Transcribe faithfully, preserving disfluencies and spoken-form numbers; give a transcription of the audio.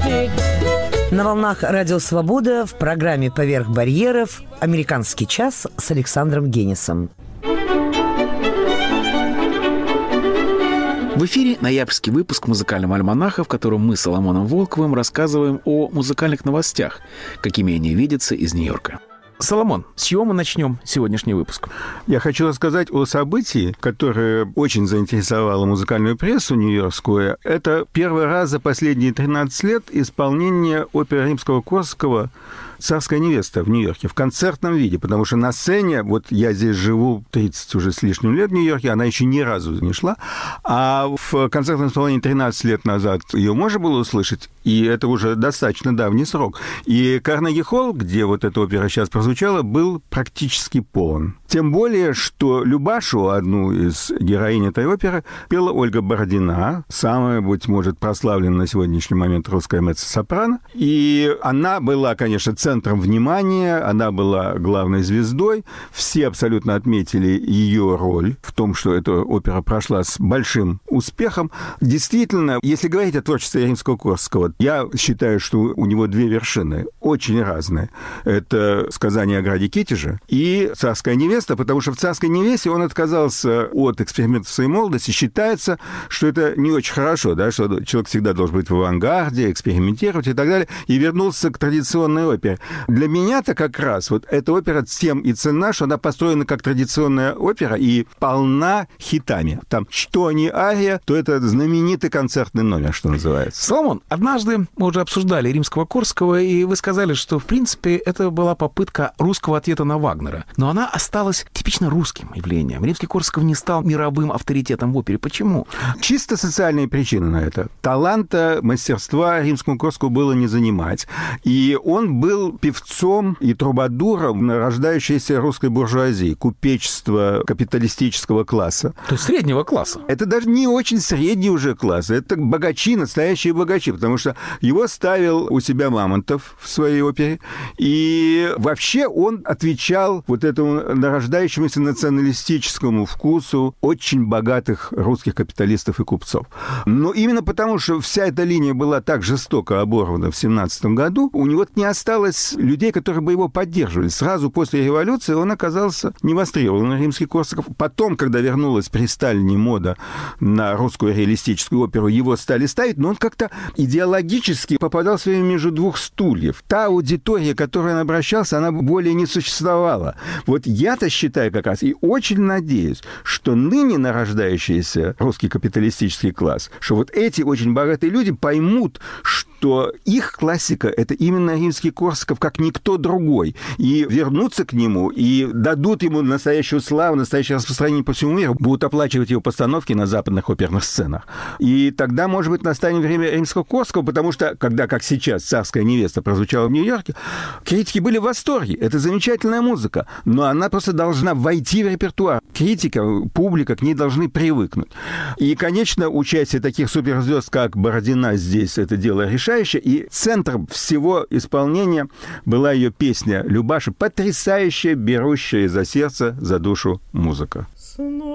На волнах Радио Свобода в программе «Поверх барьеров» «Американский час» с Александром Генисом. В эфире ноябрьский выпуск музыкального альманаха, в котором мы с Соломоном Волковым рассказываем о музыкальных новостях, какими они видятся из Нью-Йорка. Соломон, с чего мы начнем сегодняшний выпуск? Я хочу рассказать о событии, которое очень заинтересовало музыкальную прессу нью-йоркскую. Это первый раз за последние тринадцать лет исполнение оперы Римского-Корсакова «Царская невеста» в Нью-Йорке в концертном виде, потому что на сцене, вот я здесь живу тридцать уже с лишним лет в Нью-Йорке, она еще ни разу не шла, а в концертном исполнении тринадцать лет назад ее можно было услышать, и это уже достаточно давний срок. И Карнеги-холл, где вот эта опера сейчас прозвучала, был практически полон. Тем более, что Любашу, одну из героинь этой оперы, пела Ольга Бородина, самая, быть может, прославленная на сегодняшний момент русская меццо-сопрано. И она была, конечно, центром внимания, она была главной звездой. Все абсолютно отметили ее роль в том, что эта опера прошла с большим успехом. Действительно, если говорить о творчестве Римского-Корсакова, я считаю, что у него две вершины, очень разные. Это «Сказание о граде Китеже» и «Царская невеста», потому что в «Царской невесте» он отказался от экспериментов своей молодости. Считается, что это не очень хорошо, да, что человек всегда должен быть в авангарде, экспериментировать и так далее, и вернулся к традиционной опере. Для меня-то как раз вот эта опера тем и ценна, что она построена как традиционная опера и полна хитами. Там что не ария, то это знаменитый концертный номер, что называется. Соломон, однажды мы уже обсуждали Римского-Корсакова, и вы сказали, что, в принципе, это была попытка русского ответа на Вагнера. Но она осталась типично русским явлением. Римский-Корсаков не стал мировым авторитетом в опере. Почему? Чисто социальные причины на это. Таланта, мастерства Римскому-Корсакову было не занимать. И он был певцом и трубадуром рождающейся русской буржуазии, купечества капиталистического класса. То есть среднего класса. Это даже не очень средний уже класс. Это богачи, настоящие богачи, потому что его ставил у себя Мамонтов в своей опере. И вообще он отвечал вот этому нарождающемуся националистическому вкусу очень богатых русских капиталистов и купцов. Но именно потому, что вся эта линия была так жестоко оборвана в семнадцатом году, у него не осталось людей, которые бы его поддерживали. Сразу после революции он оказался невостребован, Римский-Корсаков. Потом, когда вернулась при Сталине мода на русскую реалистическую оперу, его стали ставить, но он как-то идеологически попадал все время между двух стульев. Та аудитория, к которой он обращался, она более не существовала. Вот я-то считаю как раз и очень надеюсь, что ныне нарождающийся русский капиталистический класс, что вот эти очень богатые люди поймут, что их классика — это именно Римский-Корсаков, как никто другой, и вернутся к нему, и дадут ему настоящую славу, настоящее распространение по всему миру, будут оплачивать его постановки на западных оперных сценах. И тогда, может быть, настанет время Римского-Корсакова, потому что, когда, как сейчас, «Царская невеста» прозвучала в Нью-Йорке, критики были в восторге. Это замечательная музыка, но она просто должна войти в репертуар. Критика, публика к ней должны привыкнуть. И, конечно, участие таких суперзвезд, как Бородина, здесь это дело решающее, и центром всего исполнения была ее песня Любаши, потрясающая, берущая за сердце, за душу музыка.